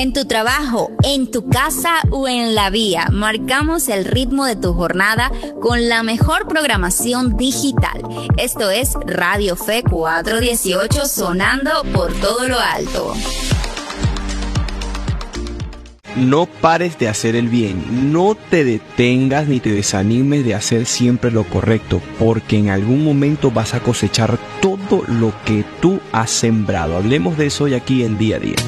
En tu trabajo, en tu casa o en la vía, marcamos el ritmo de tu jornada con la mejor programación digital. Esto es Radio Fe 418, sonando por todo lo alto. No pares de hacer el bien, no te detengas ni te desanimes de hacer siempre lo correcto, porque en algún momento vas a cosechar todo lo que tú has sembrado. Hablemos de eso hoy aquí en Día a Día.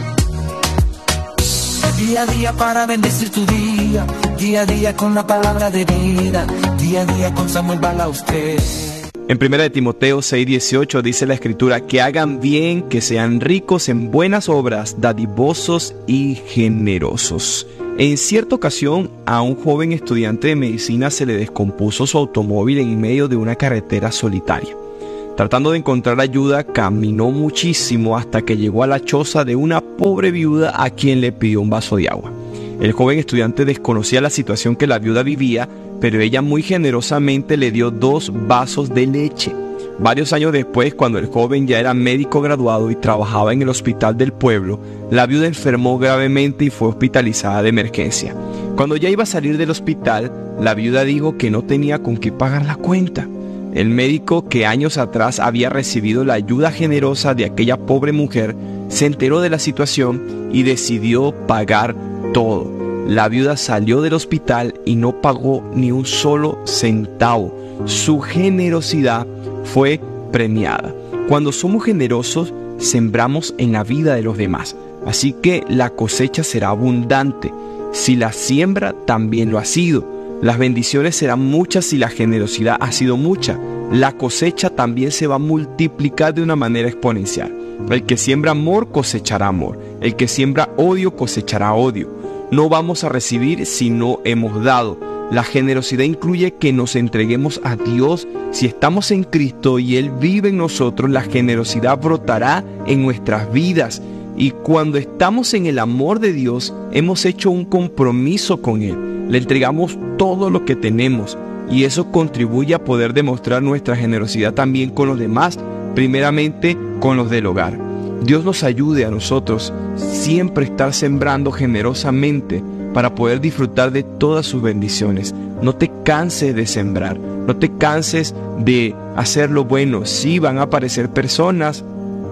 Día a día para bendecir tu día, día a día con la palabra de vida, día a día con Samuel Balausted. En 1 Timoteo 6:18 dice la Escritura: que hagan bien, que sean ricos en buenas obras, dadivosos y generosos. En cierta ocasión, a un joven estudiante de medicina se le descompuso su automóvil en medio de una carretera solitaria. Tratando de encontrar ayuda, caminó muchísimo hasta que llegó a la choza de una pobre viuda a quien le pidió un vaso de agua. El joven estudiante desconocía la situación que la viuda vivía, pero ella muy generosamente le dio 2 vasos de leche. Varios años después, cuando el joven ya era médico graduado y trabajaba en el hospital del pueblo, la viuda enfermó gravemente y fue hospitalizada de emergencia. Cuando ya iba a salir del hospital, la viuda dijo que no tenía con qué pagar la cuenta. El médico, que años atrás había recibido la ayuda generosa de aquella pobre mujer, se enteró de la situación y decidió pagar todo. La viuda salió del hospital y no pagó ni un solo centavo. Su generosidad fue premiada. Cuando somos generosos, sembramos en la vida de los demás. Así que la cosecha será abundante. Si la siembra también lo ha sido. Las bendiciones serán muchas si la generosidad ha sido mucha. La cosecha también se va a multiplicar de una manera exponencial. El que siembra amor cosechará amor. El que siembra odio cosechará odio. No vamos a recibir si no hemos dado. La generosidad incluye que nos entreguemos a Dios. Si estamos en Cristo y Él vive en nosotros, la generosidad brotará en nuestras vidas. Y cuando estamos en el amor de Dios, hemos hecho un compromiso con Él. Le entregamos todo lo que tenemos y eso contribuye a poder demostrar nuestra generosidad también con los demás, primeramente con los del hogar. Dios nos ayude a nosotros siempre estar sembrando generosamente para poder disfrutar de todas sus bendiciones. No te canses de sembrar, no te canses de hacer lo bueno. Sí, van a aparecer personas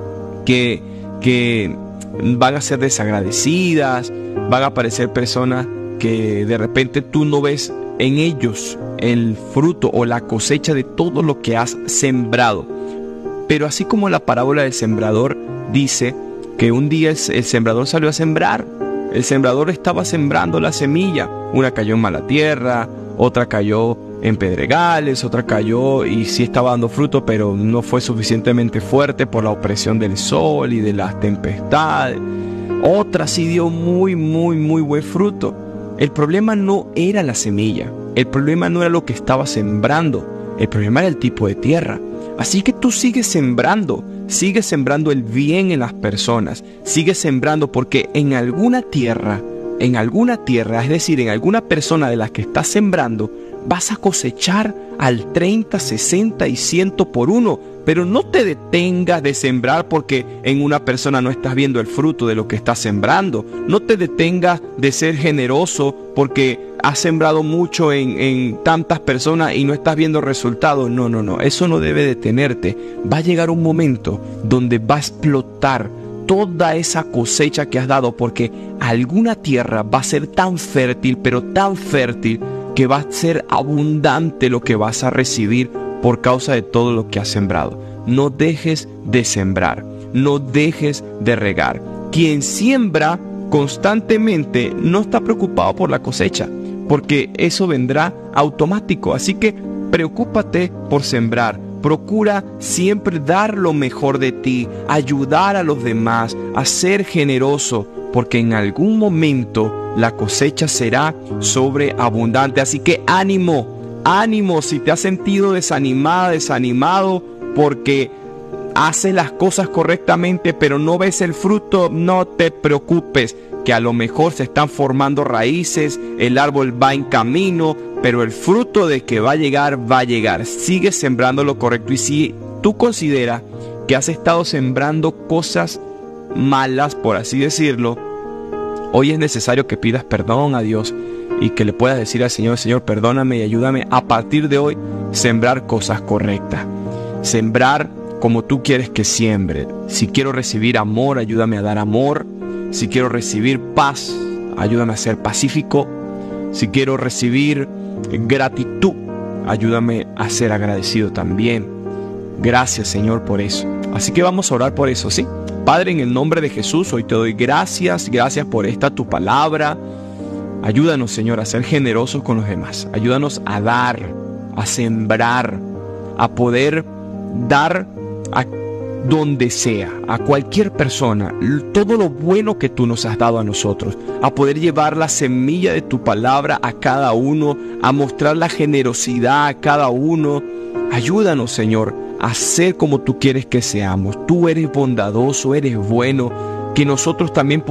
que van a ser desagradecidas, van a aparecer personas que de repente tú no ves en ellos el fruto o la cosecha de todo lo que has sembrado. Pero así como la parábola del sembrador dice que un día el sembrador salió a sembrar, el sembrador estaba sembrando la semilla. Una cayó en mala tierra, otra cayó en pedregales, otra cayó y sí estaba dando fruto, pero no fue suficientemente fuerte por la opresión del sol y de las tempestades. Otra sí dio muy buen fruto. El problema no era la semilla, el problema no era lo que estaba sembrando, el problema era el tipo de tierra. Así que tú sigues sembrando el bien en las personas, sigues sembrando, porque en alguna tierra, es decir, en alguna persona de las que estás sembrando, vas a cosechar al 30, 60 y 100 por uno. Pero no te detengas de sembrar porque en una persona no estás viendo el fruto de lo que estás sembrando. No te detengas de ser generoso porque has sembrado mucho en tantas personas y no estás viendo resultados. No, eso no debe detenerte. Va a llegar un momento donde va a explotar toda esa cosecha que has dado, porque alguna tierra va a ser tan fértil, pero tan fértil, que va a ser abundante lo que vas a recibir por causa de todo lo que has sembrado. No dejes de sembrar, no dejes de regar. Quien siembra constantemente no está preocupado por la cosecha, porque eso vendrá automático. Así que preocúpate por sembrar. Procura siempre dar lo mejor de ti, ayudar a los demás, a ser generoso, porque en algún momento la cosecha será sobreabundante. Así que ánimo si te has sentido desanimado porque haces las cosas correctamente pero no ves el fruto. No te preocupes, que a lo mejor se están formando raíces, el árbol va en camino, pero el fruto de que va a llegar. Sigue sembrando lo correcto. Y si tú consideras que has estado sembrando cosas malas, por así decirlo, Hoy es necesario que pidas perdón a Dios y que le puedas decir al Señor: Señor, perdóname y ayúdame a partir de hoy sembrar cosas correctas, sembrar como tú quieres que siembre. Si quiero recibir amor, ayúdame a dar amor. Si quiero recibir paz, ayúdame a ser pacífico. Si quiero recibir gratitud, ayúdame a ser agradecido también. Gracias, Señor, por eso. Así que vamos a orar por eso, ¿sí? Padre, en el nombre de Jesús, hoy te doy gracias. Gracias por esta tu palabra. Ayúdanos, Señor, a ser generosos con los demás. Ayúdanos a dar, a sembrar, a poder dar a donde sea, a cualquier persona, todo lo bueno que tú nos has dado a nosotros, a poder llevar la semilla de tu palabra a cada uno, a mostrar la generosidad a cada uno. Ayúdanos, Señor, a ser como tú quieres que seamos. Tú eres bondadoso, eres bueno, que nosotros también